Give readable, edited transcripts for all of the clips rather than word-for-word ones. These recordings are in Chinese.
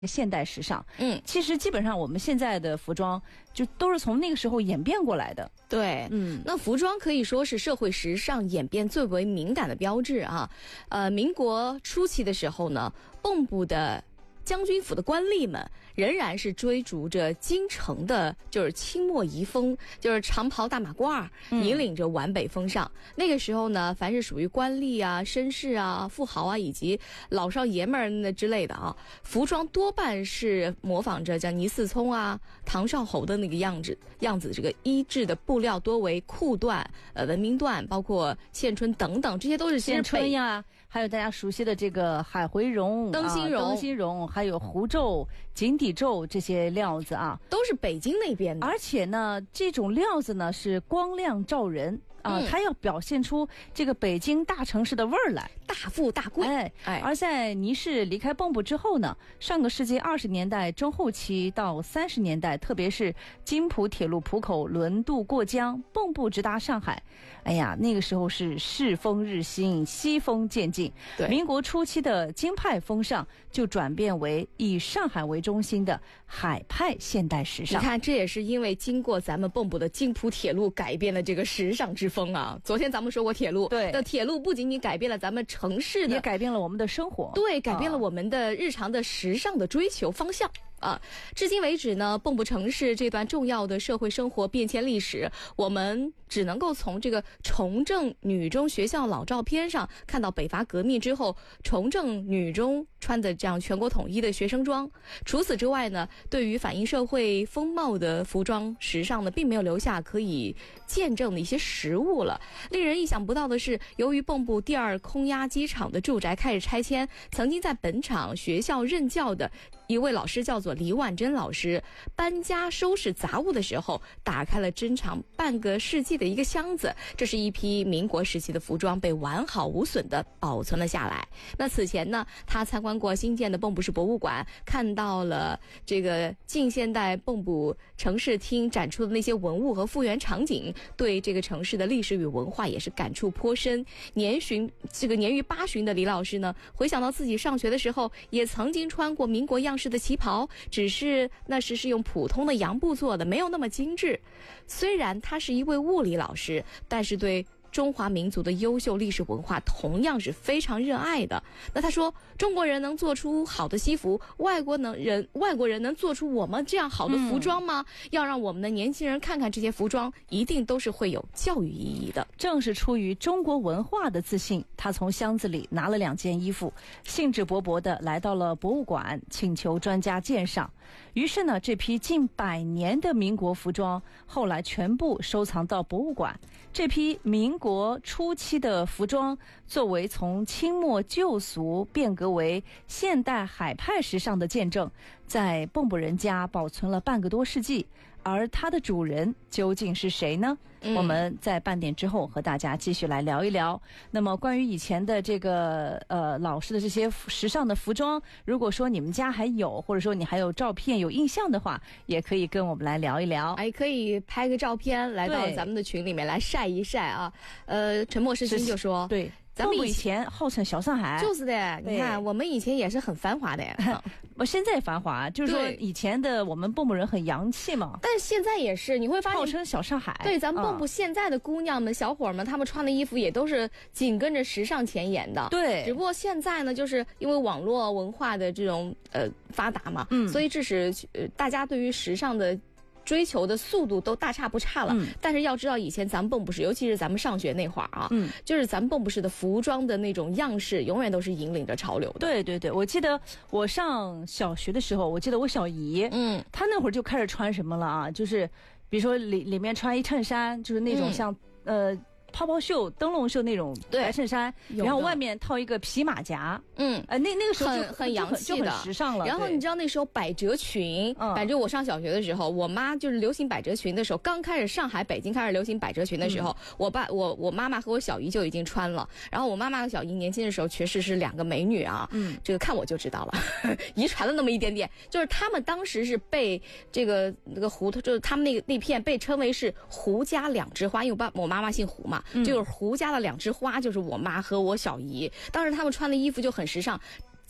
现代时尚。 其实基本上我们现在的服装就都是从那个时候演变过来的。 对，那服装可以说是社会时尚演变最为敏感的标志啊。民国初期的时候呢，蚌埠的将军府的官吏们仍然是追逐着京城的就是清末遗风，就是长袍大马褂，引领着皖北风尚。那个时候呢，凡是属于官吏啊、绅士啊、富豪啊以及老少爷们儿之类的啊，服装多半是模仿着像倪嗣聪啊、唐绍侯的那个样子。这个衣质的布料多为裤缎、文明缎，包括线春等等，这些都是线春呀，还有大家熟悉的这个海回绒、 灯芯绒， 还有湖皱、井底皱这些料子啊， 都是北京那边的。 而且呢，这种料子呢是光亮照人啊，它要表现出这个北京大城市的味儿来， 大富大贵。 而在倪氏离开蚌埠之后呢，上个世纪20年代中后期到30年代，特别是津浦铁路浦口轮渡过江，蚌埠直达上海。哎呀，那个时候是世风日新，西风渐进。 对， 民国初期的京派风尚就转变为以上海为中心的海派现代时尚。 你看，这也是因为经过咱们蚌埠的津浦铁路改变了这个时尚之风啊。昨天咱们说过铁路， 对， 那铁路不仅仅改变了咱们城市的， 也改变了我们的生活， 对，改变了我们的日常的时尚的追求方向。至今为止呢，蚌埠城市这段重要的社会生活变迁历史，我们只能够从这个崇正女中学校老照片上看到北伐革命之后崇正女中穿的这样全国统一的学生装。除此之外呢，对于反映社会风貌的服装时尚呢，并没有留下可以见证的一些实物了。令人意想不到的是，由于蚌埠第2空压机场的住宅开始拆迁，曾经在本厂学校任教的一位老师叫做李婉珍老师，搬家收拾杂物的时候，打开了珍藏半个世纪的一个箱子，这是一批民国时期的服装被完好无损地保存了下来。那此前呢，他参观过新建的蚌埠市博物馆，看到了这个近现代蚌埠城市厅展出的那些文物和复原场景，对这个城市的历史与文化也是感触颇深。年逾80的李老师呢，回想到自己上学的时候，也曾经穿过民国样式的旗袍，只是那时是用普通的洋布做的，没有那么精致。虽然他是一位物理老师，但是对中华民族的优秀历史文化同样是非常热爱的。那他说，中国人能做出好的西服，外国人能做出我们这样好的服装吗？要让我们的年轻人看看这些服装，一定都是会有教育意义的。 正是出于中国文化的自信，他从箱子里拿了2件衣服，兴致勃勃地来到了博物馆，请求专家鉴赏。于是呢，这批近100年的民国服装后来全部收藏到博物馆。这批民国初期的服装作为从清末旧俗变革为现代海派时尚的见证，在蚌埠人家保存了半个多世纪。而它的主人究竟是谁呢？我们在半点之后和大家继续来聊一聊。那么关于以前的这个老师的这些时尚的服装，如果说你们家还有，或者说你还有照片有印象的话，也可以跟我们来聊一聊。 可以拍个照片来到咱们的群里面来晒一晒啊。沉默是金就说， 对，咱们以前号称小上海， 就是的。你看我们以前也是很繁华的呀。 我现在繁华，就是说以前的我们蚌埠人很洋气嘛， 但是现在也是，你会发现号称小上海。 对，咱们蚌埠现在的姑娘们、小伙们，他们穿的衣服也都是紧跟着时尚前沿的。 对， 只不过现在呢，就是因为网络文化的这种发达嘛，所以致使大家对于时尚的追求的速度都大差不差了。但是要知道，以前咱们蚌埠市，尤其是咱们上学那会儿啊，就是咱们蚌埠市的服装的那种样式，永远都是引领着潮流的。 对对对，我记得我上小学的时候，我记得我小姨，她那会儿就开始穿什么了啊？就是比如说里面穿一衬衫，就是那种像泡泡袖、灯笼袖那种白衬衫，然后外面套一个皮马甲。那个时候很洋气的， 就很时尚了。 然后你知道那时候百褶裙，反正我上小学的时候，我妈就是流行百褶裙的时候，刚开始上海、北京开始流行百褶裙的时候，我妈妈和我小姨就已经穿了。然后我妈妈和小姨年轻的时候确实是2个美女啊，这个看我就知道了，遗传了那么一点点。就是她们当时是被那个胡，就是她们那片被称为是胡家2枝花，因为我妈妈姓胡嘛。就是胡家的2枝花，就是我妈和我小姨。当时他们穿的衣服就很时尚，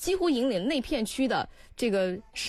几乎引领那片区的这个